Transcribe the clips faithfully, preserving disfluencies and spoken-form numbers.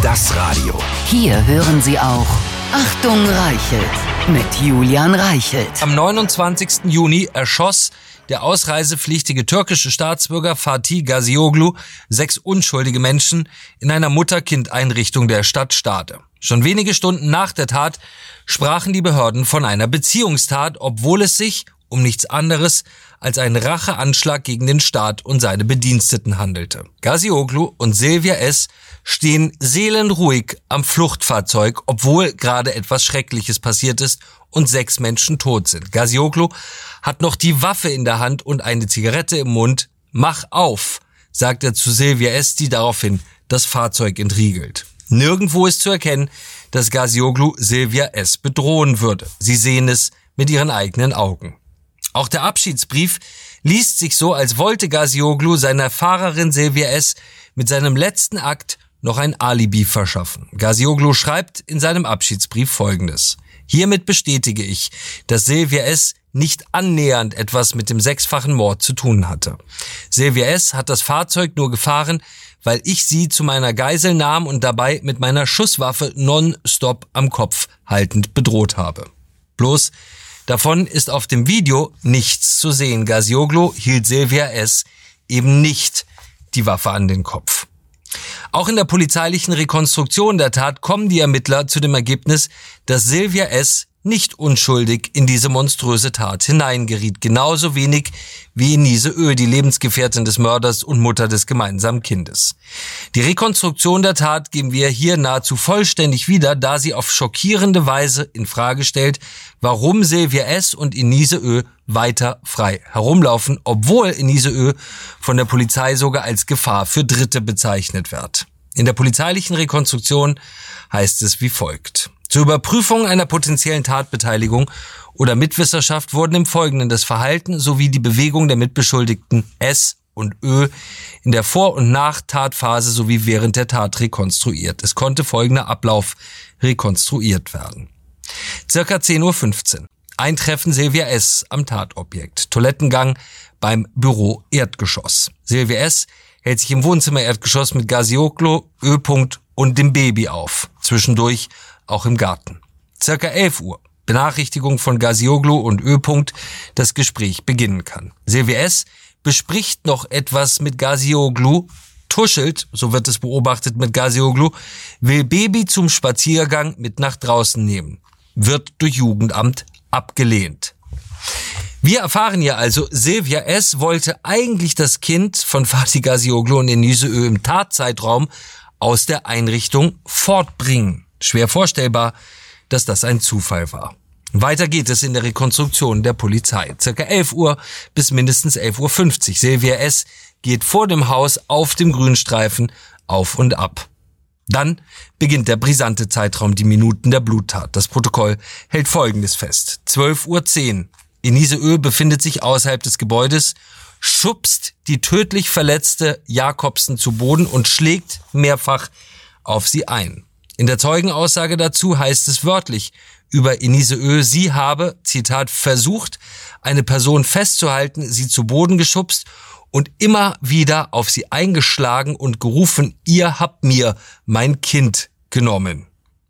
Das Radio. Hier hören Sie auch Achtung Reichelt mit Julian Reichelt. Am neunundzwanzigsten Juni erschoss der ausreisepflichtige türkische Staatsbürger Fatih Gazioglu sechs unschuldige Menschen in einer Mutter-Kind-Einrichtung der Stadt Stade. Schon wenige Stunden nach der Tat sprachen die Behörden von einer Beziehungstat, obwohl es sich um nichts anderes als einen Racheanschlag gegen den Staat und seine Bediensteten handelte. Gazioglu und Silvia S. stehen seelenruhig am Fluchtfahrzeug, obwohl gerade etwas Schreckliches passiert ist und sechs Menschen tot sind. Gazioglu hat noch die Waffe in der Hand und eine Zigarette im Mund. Mach auf, sagt er zu Silvia S., die daraufhin das Fahrzeug entriegelt. Nirgendwo ist zu erkennen, dass Gazioglu Silvia S. bedrohen würde. Sie sehen es mit ihren eigenen Augen. Auch der Abschiedsbrief liest sich so, als wollte Gazioglu seiner Fahrerin Silvia S. mit seinem letzten Akt noch ein Alibi verschaffen. Gazioglu schreibt in seinem Abschiedsbrief Folgendes: Hiermit bestätige ich, dass Silvia S. nicht annähernd etwas mit dem sechsfachen Mord zu tun hatte. Silvia S. hat das Fahrzeug nur gefahren, weil ich sie zu meiner Geisel nahm und dabei mit meiner Schusswaffe nonstop am Kopf haltend bedroht habe. Bloß davon ist auf dem Video nichts zu sehen. Gazioglu hielt Silvia S. eben nicht die Waffe an den Kopf. Auch in der polizeilichen Rekonstruktion der Tat kommen die Ermittler zu dem Ergebnis, dass Silvia S. nicht unschuldig in diese monströse Tat hineingeriet. Genauso wenig wie Enise Ö., die Lebensgefährtin des Mörders und Mutter des gemeinsamen Kindes. Die Rekonstruktion der Tat geben wir hier nahezu vollständig wieder, da sie auf schockierende Weise in Frage stellt, warum Silvia S. und Enise Ö. weiter frei herumlaufen, obwohl Enise Ö. von der Polizei sogar als Gefahr für Dritte bezeichnet wird. In der polizeilichen Rekonstruktion heißt es wie folgt: Zur Überprüfung einer potenziellen Tatbeteiligung oder Mitwisserschaft wurden im Folgenden das Verhalten sowie die Bewegung der Mitbeschuldigten S. und Ö. in der Vor- und Nach-Tatphase sowie während der Tat rekonstruiert. Es konnte folgender Ablauf rekonstruiert werden. Circa zehn Uhr fünfzehn. Eintreffen Silvia S. am Tatobjekt. Toilettengang beim Büro Erdgeschoss. Silvia S. hält sich im Wohnzimmer Erdgeschoss mit Gazioglu, Ö. und dem Baby auf. Zwischendurch auch im Garten. Circa elf Uhr. Benachrichtigung von Gazioglu und Ö. das Gespräch beginnen kann. Silvia S. bespricht noch etwas mit Gazioglu, tuschelt, so wird es beobachtet, mit Gazioglu, will Baby zum Spaziergang mit nach draußen nehmen. Wird durch Jugendamt abgelehnt. Wir erfahren hier also, Silvia S. wollte eigentlich das Kind von Fatih Gazioglu und Enise Ö. im Tatzeitraum aus der Einrichtung fortbringen. Schwer vorstellbar, dass das ein Zufall war. Weiter geht es in der Rekonstruktion der Polizei. Circa elf Uhr bis mindestens elf Uhr fünfzig. Silvia S. geht vor dem Haus auf dem Grünstreifen auf und ab. Dann beginnt der brisante Zeitraum, die Minuten der Bluttat. Das Protokoll hält Folgendes fest. zwölf Uhr zehn. Enise Ö. befindet sich außerhalb des Gebäudes, schubst die tödlich verletzte Jakobsen zu Boden und schlägt mehrfach auf sie ein. In der Zeugenaussage dazu heißt es wörtlich über Enise Ö., sie habe, Zitat, versucht, eine Person festzuhalten, sie zu Boden geschubst und immer wieder auf sie eingeschlagen und gerufen, ihr habt mir mein Kind genommen.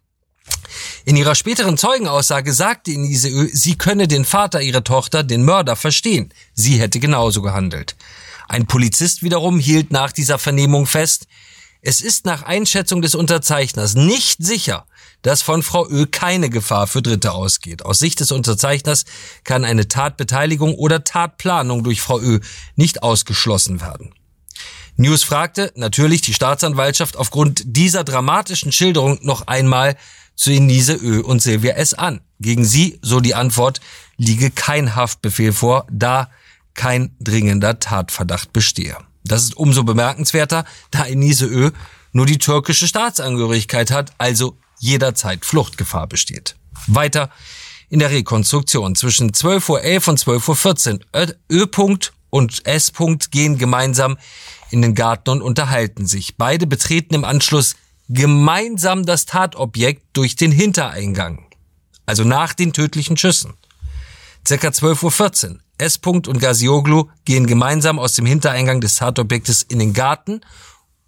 In ihrer späteren Zeugenaussage sagte Enise Ö., sie könne den Vater ihrer Tochter, den Mörder, verstehen. Sie hätte genauso gehandelt. Ein Polizist wiederum hielt nach dieser Vernehmung fest, es ist nach Einschätzung des Unterzeichners nicht sicher, dass von Frau Ö. keine Gefahr für Dritte ausgeht. Aus Sicht des Unterzeichners kann eine Tatbeteiligung oder Tatplanung durch Frau Ö. nicht ausgeschlossen werden. News fragte natürlich die Staatsanwaltschaft aufgrund dieser dramatischen Schilderung noch einmal zu Enise Ö. und Silvia S. an. Gegen sie, so die Antwort, liege kein Haftbefehl vor, da kein dringender Tatverdacht bestehe. Das ist umso bemerkenswerter, da Enise Ö. nur die türkische Staatsangehörigkeit hat, also jederzeit Fluchtgefahr besteht. Weiter in der Rekonstruktion. Zwischen zwölf Uhr elf und zwölf Uhr vierzehn. Ö. und S. gehen gemeinsam in den Garten und unterhalten sich. Beide betreten im Anschluss gemeinsam das Tatobjekt durch den Hintereingang, also nach den tödlichen Schüssen. Circa zwölf Uhr vierzehn. S. und Gazioglu gehen gemeinsam aus dem Hintereingang des Tatobjektes in den Garten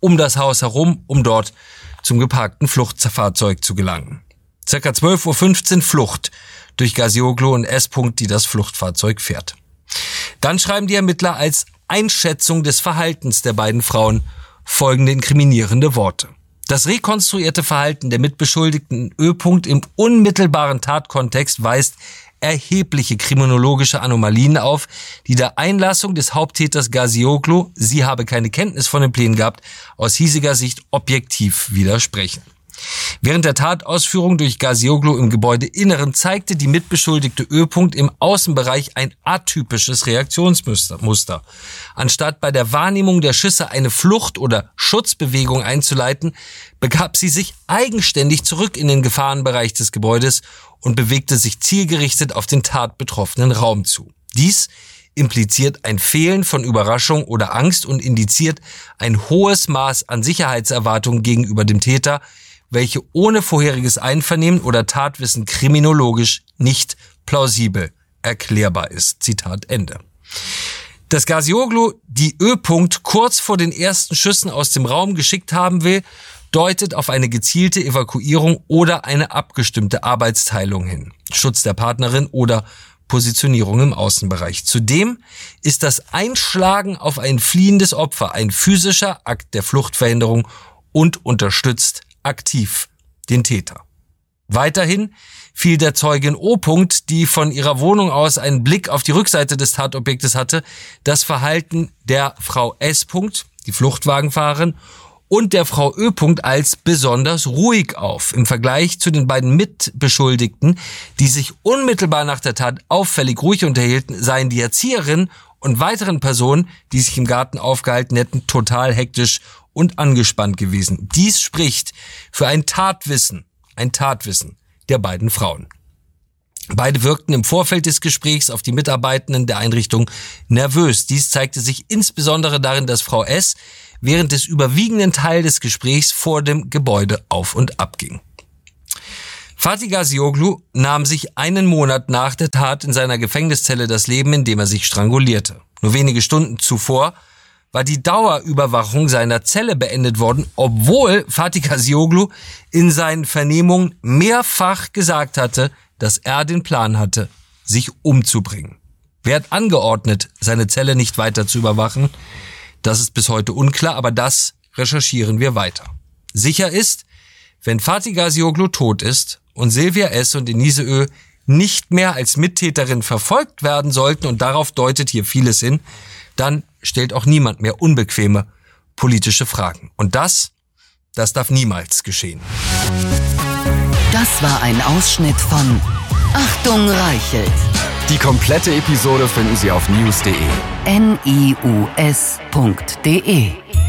um das Haus herum, um dort zum geparkten Fluchtfahrzeug zu gelangen. Circa zwölf Uhr fünfzehn Flucht durch Gazioglu und S. die das Fluchtfahrzeug fährt. Dann schreiben die Ermittler als Einschätzung des Verhaltens der beiden Frauen folgende inkriminierende Worte. Das rekonstruierte Verhalten der Mitbeschuldigten Ö. im unmittelbaren Tatkontext weist erhebliche kriminologische Anomalien auf, die der Einlassung des Haupttäters Gazioglu, sie habe keine Kenntnis von den Plänen gehabt, aus hiesiger Sicht objektiv widersprechen. Während der Tatausführung durch Gazioglu im Gebäudeinneren zeigte die mitbeschuldigte Ö. im Außenbereich ein atypisches Reaktionsmuster. Anstatt bei der Wahrnehmung der Schüsse eine Flucht- oder Schutzbewegung einzuleiten, begab sie sich eigenständig zurück in den Gefahrenbereich des Gebäudes und bewegte sich zielgerichtet auf den tatbetroffenen Raum zu. Dies impliziert ein Fehlen von Überraschung oder Angst und indiziert ein hohes Maß an Sicherheitserwartung gegenüber dem Täter, welche ohne vorheriges Einvernehmen oder Tatwissen kriminologisch nicht plausibel erklärbar ist. Zitat Ende. Dass Gazioglu die Ö. kurz vor den ersten Schüssen aus dem Raum geschickt haben will, deutet auf eine gezielte Evakuierung oder eine abgestimmte Arbeitsteilung hin. Schutz der Partnerin oder Positionierung im Außenbereich. Zudem ist das Einschlagen auf ein fliehendes Opfer ein physischer Akt der Fluchtverhinderung und unterstützt aktiv den Täter. Weiterhin fiel der Zeugin O. die von ihrer Wohnung aus einen Blick auf die Rückseite des Tatobjektes hatte, das Verhalten der Frau S., die Fluchtwagenfahrerin, und der Frau Ö. als besonders ruhig auf. Im Vergleich zu den beiden Mitbeschuldigten, die sich unmittelbar nach der Tat auffällig ruhig unterhielten, seien die Erzieherin und weiteren Personen, die sich im Garten aufgehalten hätten, total hektisch und angespannt gewesen. Dies spricht für ein Tatwissen, ein Tatwissen der beiden Frauen. Beide wirkten im Vorfeld des Gesprächs auf die Mitarbeitenden der Einrichtung nervös. Dies zeigte sich insbesondere darin, dass Frau S. während des überwiegenden Teils des Gesprächs vor dem Gebäude auf und ab ging. Fatih Gazioglu nahm sich einen Monat nach der Tat in seiner Gefängniszelle das Leben, indem er sich strangulierte. Nur wenige Stunden zuvor war die Dauerüberwachung seiner Zelle beendet worden, obwohl Fatih Gazioglu in seinen Vernehmungen mehrfach gesagt hatte, dass er den Plan hatte, sich umzubringen. Wer hat angeordnet, seine Zelle nicht weiter zu überwachen? Das ist bis heute unklar, aber das recherchieren wir weiter. Sicher ist, wenn Fatih Gazioglu tot ist und Silvia S. und Denise Ö. nicht mehr als Mittäterin verfolgt werden sollten, und darauf deutet hier vieles hin, dann stellt auch niemand mehr unbequeme politische Fragen. Und das, das darf niemals geschehen. Das war ein Ausschnitt von Achtung Reichelt. Die komplette Episode finden Sie auf news punkt de. N I U S punkt de